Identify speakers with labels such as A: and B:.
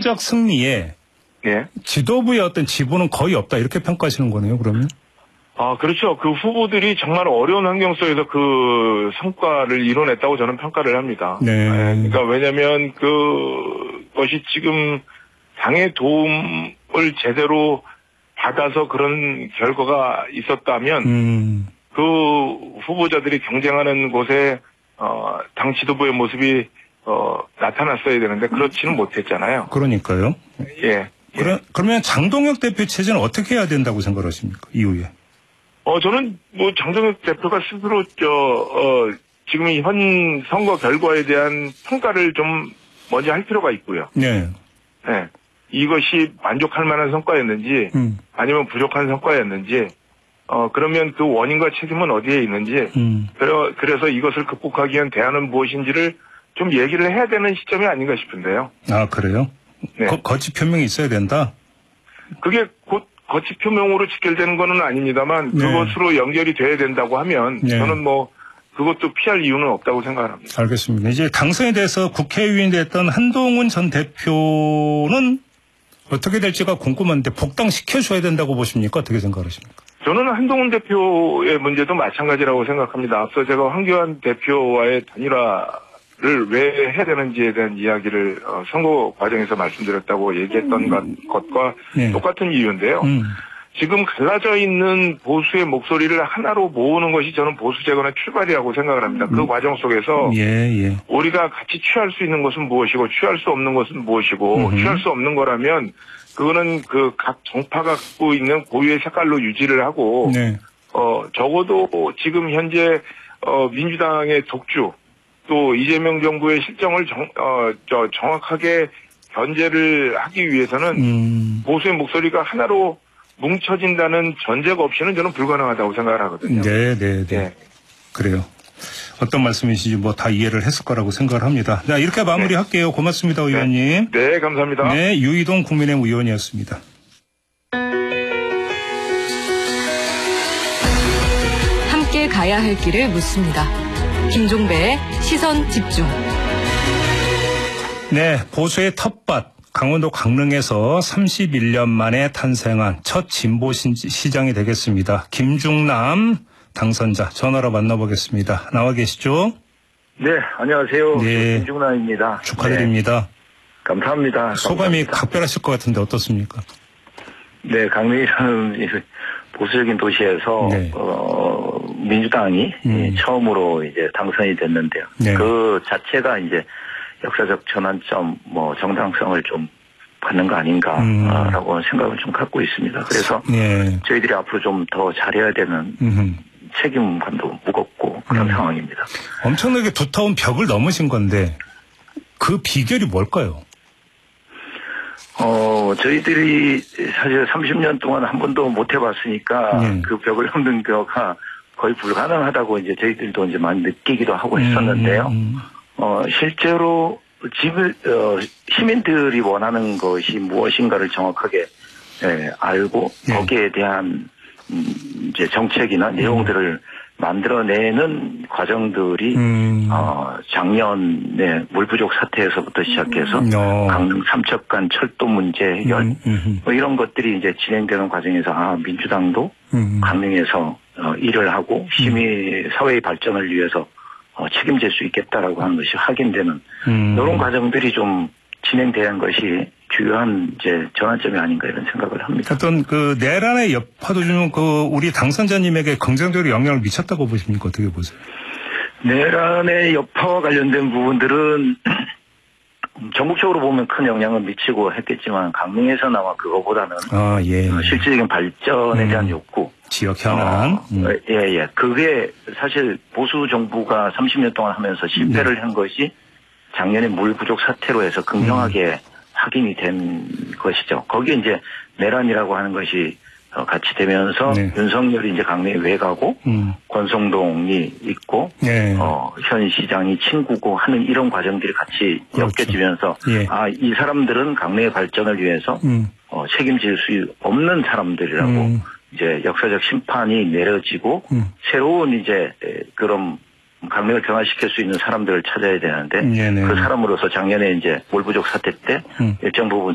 A: 역사적 승리에
B: 예.
A: 지도부의 어떤 지분은 거의 없다 이렇게 평가하시는 거네요. 그러면?
B: 그렇죠. 그 후보들이 정말 어려운 환경 속에서 그 성과를 이뤄냈다고 저는 평가를 합니다.
A: 네.
B: 그러니까 왜냐면 그것이 지금 당의 도움을 제대로 받아서 그런 결과가 있었다면 그 후보자들이 경쟁하는 곳에 당 지도부의 모습이 나타났어야 되는데 그렇지는 못했잖아요.
A: 그러니까요.
B: 예.
A: 그러면 장동혁 대표 체제는 어떻게 해야 된다고 생각하십니까? 이후에?
B: 저는 뭐 장동혁 대표가 스스로 지금 현 선거 결과에 대한 평가를 좀 먼저 할 필요가 있고요.
A: 네.
B: 네. 이것이 만족할 만한 성과였는지 아니면 부족한 성과였는지 그러면 그 원인과 책임은 어디에 있는지 그래서 이것을 극복하기 위한 대안은 무엇인지를 좀 얘기를 해야 되는 시점이 아닌가 싶은데요.
A: 아, 그래요?
B: 네.
A: 거치 표명이 있어야 된다?
B: 그게 곧 거치 표명으로 직결되는 거는 아닙니다만
A: 네.
B: 그것으로 연결이 돼야 된다고 하면
A: 네.
B: 저는 뭐 그것도 피할 이유는 없다고 생각합니다.
A: 알겠습니다. 이제 당선이 돼서 국회의원이 됐던 한동훈 전 대표는 어떻게 될지가 궁금한데 복당시켜줘야 된다고 보십니까? 어떻게 생각하십니까?
B: 저는 한동훈 대표의 문제도 마찬가지라고 생각합니다. 앞서 제가 황교안 대표와의 단일화를 왜 해야 되는지에 대한 이야기를 선거 과정에서 말씀드렸다고 얘기했던 것과
A: 네.
B: 똑같은 이유인데요. 지금 갈라져 있는 보수의 목소리를 하나로 모으는 것이 저는 보수 재건의 출발이라고 생각을 합니다. 그 과정 속에서 우리가 같이 취할 수 있는 것은 무엇이고 취할 수 없는 것은 무엇이고 취할 수 없는 거라면 그거는 그 각 정파가 갖고 있는 고유의 색깔로 유지를 하고
A: 네.
B: 적어도 지금 현재 민주당의 독주 또 이재명 정부의 실정을 정확하게 견제를 하기 위해서는 보수의 목소리가 하나로 뭉쳐진다는 전제가 없이는 저는 불가능하다고 생각을 하거든요.
A: 네. 그래요. 어떤 말씀이신지 뭐 다 이해를 했을 거라고 생각을 합니다. 자, 이렇게 마무리할게요. 고맙습니다, 의원님.
B: 네, 감사합니다.
A: 네, 유이동 국민의힘 의원이었습니다.
C: 함께 가야 할 길을 묻습니다. 김종배의 시선 집중.
A: 네, 보수의 텃밭. 강원도 강릉에서 31년 만에 탄생한 첫 진보 시장이 되겠습니다. 김중남 당선자 전화로 만나보겠습니다. 나와 계시죠?
D: 네, 안녕하세요.
A: 네.
D: 김중남입니다.
A: 축하드립니다.
D: 네, 감사합니다.
A: 소감이
D: 감사합니다.
A: 각별하실 것 같은데 어떻습니까?
D: 네, 강릉이라는 보수적인 도시에서
A: 네.
D: 민주당이 처음으로 이제 당선이 됐는데요.
A: 네.
D: 그 자체가 이제 역사적 전환점, 정당성을 좀 받는 거 아닌가라고 생각을 좀 갖고 있습니다. 그래서 저희들이 앞으로 좀 더 잘해야 되는 책임감도 무겁고 그런 상황입니다.
A: 엄청나게 두터운 벽을 넘으신 건데 그 비결이 뭘까요?
D: 저희들이 사실 30년 동안 한 번도 못 해봤으니까 그 벽을 넘는 거가 거의 불가능하다고 이제 저희들도 이제 많이 느끼기도 하고 있었는데요. 실제로 시민들이 원하는 것이 무엇인가를 정확하게 알고 거기에 대한 이제 정책이나 내용들을 만들어내는 과정들이 작년에 물 부족 사태에서부터 시작해서 강릉 삼척간 철도 문제 해결 이런 것들이 이제 진행되는 과정에서 민주당도 강릉에서 일을 하고 사회의 발전을 위해서 책임질 수 있겠다라고 하는 것이 확인되는 이런 과정들이 좀 진행되는 것이 주요한 이제 전환점이 아닌가 이런 생각을 합니다.
A: 어떤 그 내란의 여파도 좀 우리 당선자님에게 긍정적으로 영향을 미쳤다고 보십니까? 어떻게 보세요?
D: 내란의 여파와 관련된 부분들은 전국적으로 보면 큰 영향을 미치고 했겠지만 강릉에서나마 그거보다는 실질적인 발전에 대한 욕구,
A: 지역 현안,
D: 그게 사실 보수 정부가 30년 동안 하면서 실패를 한 것이 작년에 물 부족 사태로 해서 극명하게 확인이 된 것이죠. 거기에 이제 내란이라고 하는 것이 같이 되면서 윤석열이 이제 강릉에 왜 가고 권성동이 있고 현 시장이 친구고 하는 이런 과정들이 같이 엮여지면서 이 사람들은 강릉의 발전을 위해서 책임질 수 없는 사람들이라고 이제 역사적 심판이 내려지고 새로운 이제 그런 강릉을 변화시킬 수 있는 사람들을 찾아야 되는데 그 사람으로서 작년에 이제 물 부족 사태 때 일정 부분